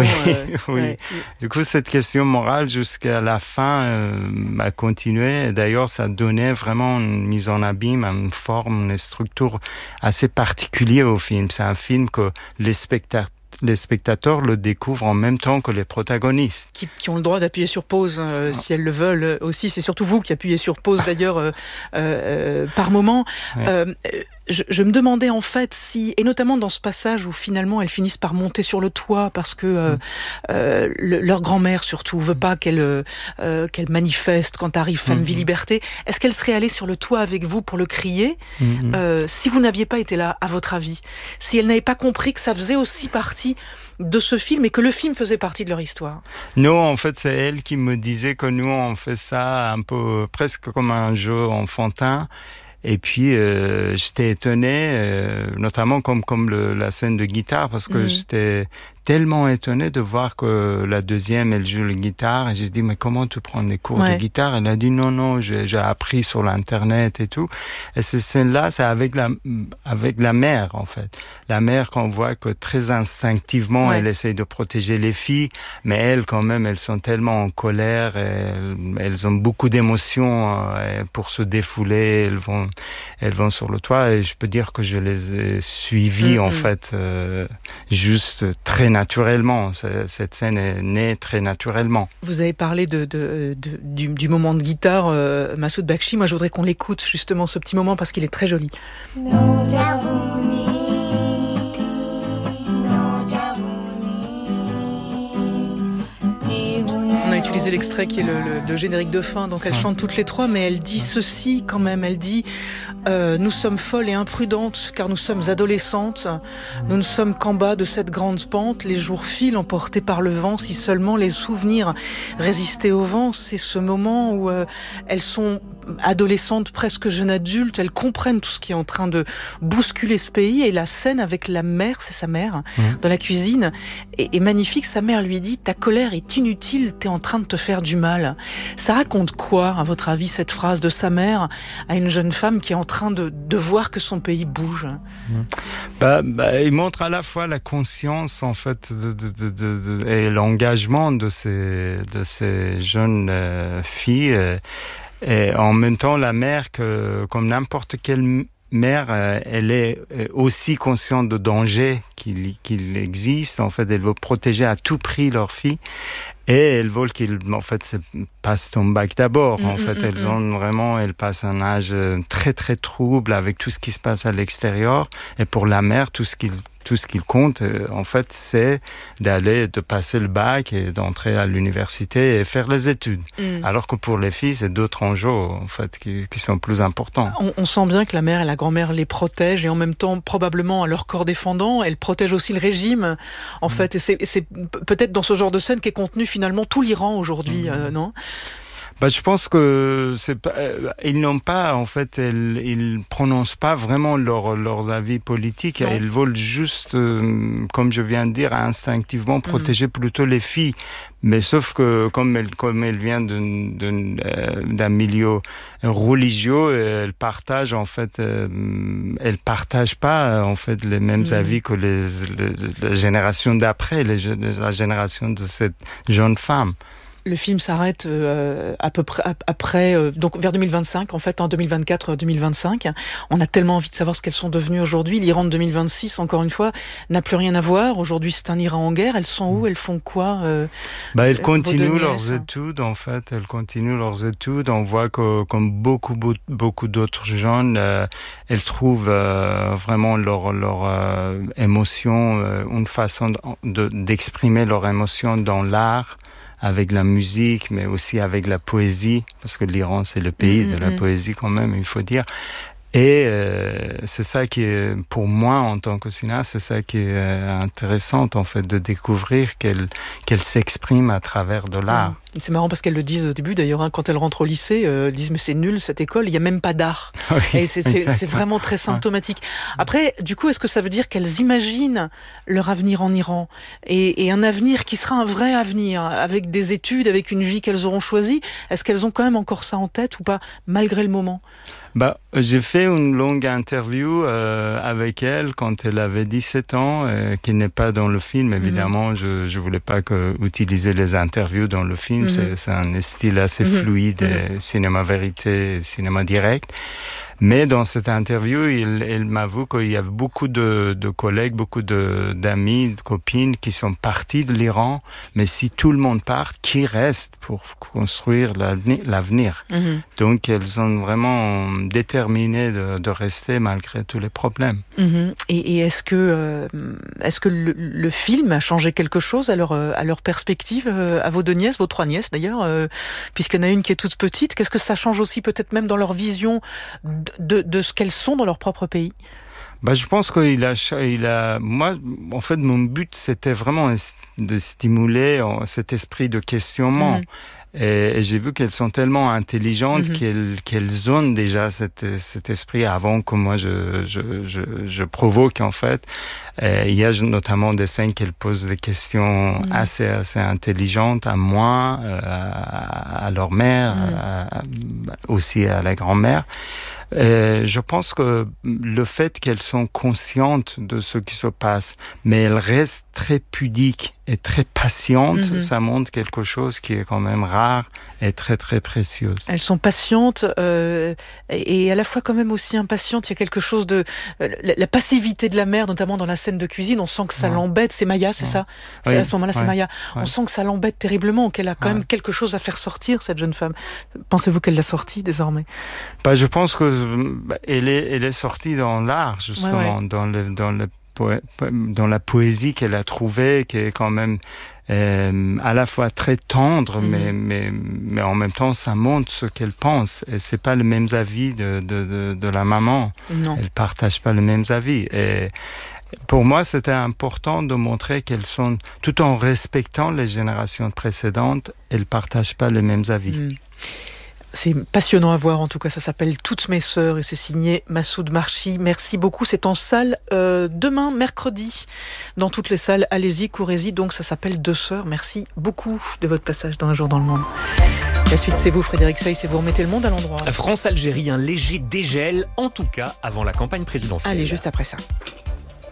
Oui, oui. Ouais. Du coup, cette question morale jusqu'à la fin a continué. Et d'ailleurs, ça donnait vraiment une mise en abîme, une forme, une structure assez particulière au film. C'est un film que les spectateurs le découvrent en même temps que les protagonistes. Qui ont le droit d'appuyer sur pause si elles le veulent aussi. C'est surtout vous qui appuyez sur pause d'ailleurs par moment. Ouais. Je me demandais en fait si, et notamment dans ce passage où finalement elles finissent par monter sur le toit parce que leur grand-mère surtout veut pas qu'elle manifeste quand arrive Femme, Vie, Liberté. Est-ce qu'elle serait allée sur le toit avec vous pour le crier si vous n'aviez pas été là, à votre avis? Si elle n'avait pas compris que ça faisait aussi partie de ce film et que le film faisait partie de leur histoire? Non, en fait, c'est elle qui me disait que nous, on fait ça un peu presque comme un jeu enfantin. Et puis, j'étais étonné, notamment comme la scène de guitare, parce que j'étais tellement étonné de voir que la deuxième, elle joue la guitare. Et j'ai dit, mais comment tu prends des cours de guitare? Elle a dit, non, j'ai appris sur l'internet et tout. Et cette scène-là, c'est avec la mère, en fait. La mère, qu'on voit que très instinctivement, elle essaye de protéger les filles, mais elles, quand même, elles sont tellement en colère, elles ont beaucoup d'émotions pour se défouler, elles vont sur le toit, et je peux dire que je les ai suivies, en fait, juste très naturellement. Cette scène est née très naturellement. Vous avez parlé du moment de guitare, Massoud Bakshi. Moi, je voudrais qu'on l'écoute, justement, ce petit moment, parce qu'il est très joli. On a utilisé l'extrait qui est le générique de fin, donc elles chantent toutes les trois, mais elle dit ceci quand même, elle dit nous sommes folles et imprudentes car nous sommes adolescentes, nous ne sommes qu'en bas de cette grande pente, les jours filent emportés par le vent, si seulement les souvenirs résistaient au vent. C'est ce moment où elles sont adolescentes, presque jeunes adultes, elles comprennent tout ce qui est en train de bousculer ce pays, et la scène avec la mère, c'est sa mère, dans la cuisine, est magnifique. Sa mère lui dit, ta colère est inutile, t'es en train de te faire du mal. Ça raconte quoi, à votre avis, cette phrase de sa mère à une jeune femme qui est en train de voir que son pays bouge? Il montre à la fois la conscience, en fait, et l'engagement de ces jeunes filles, et en même temps la mère, comme n'importe quelle mère, elle est aussi consciente de danger qu'il existe. En fait, elle veut protéger à tout prix leur fille. Et elles veulent qu'ils, en fait, se passent ton bac d'abord. En fait, elles passent un âge très, très trouble avec tout ce qui se passe à l'extérieur. Et pour la mère, tout ce qu'il compte, en fait, c'est de passer le bac et d'entrer à l'université et faire les études. Alors que pour les filles, c'est d'autres enjeux, en fait, qui sont plus importants. On sent bien que la mère et la grand-mère les protègent, et en même temps, probablement, à leur corps défendant, elles protègent aussi le régime, en fait. Et c'est peut-être dans ce genre de scène qu'est contenu finalement tout l'Iran aujourd'hui, non? Je pense que ils n'ont pas, en fait, ils prononcent pas vraiment leurs avis politiques. Non. Ils veulent juste, comme je viens de dire, instinctivement protéger plutôt les filles. Mais sauf que comme elle vient d'un milieu religieux, elle partage, en fait, elle partage pas, en fait, les mêmes avis que la génération d'après, la génération de cette jeune femme. Le film s'arrête à peu près après, donc vers 2025, en fait, en 2024-2025. On a tellement envie de savoir ce qu'elles sont devenues aujourd'hui. L'Iran de 2026, encore une fois, n'a plus rien à voir. Aujourd'hui, c'est un Iran en guerre. Elles sont où? Elles font quoi? Elles continuent leurs études, en fait. Elles continuent leurs études. On voit que, comme beaucoup d'autres jeunes, elles trouvent vraiment leur émotion, une façon d'exprimer leur émotion dans l'art, avec la musique, mais aussi avec la poésie, parce que l'Iran, c'est le pays de la poésie quand même, il faut dire. Et c'est ça qui est, pour moi, en tant que cinéaste, c'est ça qui est intéressant, en fait, de découvrir qu'elle s'exprime à travers de l'art. C'est marrant parce qu'elles le disent au début, d'ailleurs, quand elles rentrent au lycée, elles disent « mais c'est nul cette école, il n'y a même pas d'art ». Oui, et c'est vraiment très symptomatique. Après, du coup, est-ce que ça veut dire qu'elles imaginent leur avenir en Iran, et un avenir qui sera un vrai avenir, avec des études, avec une vie qu'elles auront choisie? Est-ce qu'elles ont quand même encore ça en tête ou pas, malgré le moment? J'ai fait une longue interview avec elle quand elle avait 17 ans, qui n'est pas dans le film, évidemment. Je voulais pas utiliser les interviews dans le film. C'est un style assez fluide, cinéma vérité, cinéma direct. Mais dans cette interview, il m'avoue qu'il y avait beaucoup de collègues, beaucoup d'amis, de copines qui sont partis de l'Iran. Mais si tout le monde part, qui reste pour construire l'avenir? Donc, elles sont vraiment déterminées de rester malgré tous les problèmes. Et est-ce que le film a changé quelque chose à leur perspective, à vos deux nièces, vos trois nièces d'ailleurs, puisqu'il y en a une qui est toute petite? Qu'est-ce que ça change aussi peut-être même dans leur vision de ce qu'elles sont dans leur propre pays? Je pense moi, en fait, mon but, c'était vraiment de stimuler cet esprit de questionnement. Et j'ai vu qu'elles sont tellement intelligentes qu'elles ont déjà cet esprit avant que moi je provoque, en fait. Il y a notamment des scènes qu'elles posent des questions assez intelligentes à moi, à leur mère, aussi à la grand-mère. Je pense que le fait qu'elles sont conscientes de ce qui se passe, mais elles restent très pudiques et très patientes, ça montre quelque chose qui est quand même rare et très très précieux. Elles sont patientes et à la fois quand même aussi impatientes. Il y a quelque chose de la passivité de la mère, notamment dans la scène de cuisine. On sent que ça l'embête. C'est Maya, c'est ça? C'est à ce moment-là, c'est Maya. On sent que ça l'embête terriblement, qu'elle a quand même quelque chose à faire sortir, cette jeune femme. Pensez-vous qu'elle l'a sortie désormais? Je pense que elle est sortie dans l'art, justement, dans la poésie qu'elle a trouvée, qui est quand même à la fois très tendre, mais en même temps, ça montre ce qu'elle pense. Et c'est pas les mêmes avis de la maman. Non. Elle partage pas les mêmes avis. Et pour moi, c'était important de montrer qu'elles sont, tout en respectant les générations précédentes, elles partagent pas les mêmes avis. C'est passionnant à voir, en tout cas, ça s'appelle Toutes mes sœurs et c'est signé Massoud Marchi. Merci beaucoup, c'est en salle demain, mercredi, dans toutes les salles. Allez-y, courez-y, donc ça s'appelle Deux sœurs. Merci beaucoup de votre passage dans Un jour dans le monde. La suite, c'est vous, Frédéric Seyss, et vous remettez le monde à l'endroit. France-Algérie, un léger dégel, en tout cas avant la campagne présidentielle. Allez, juste après ça.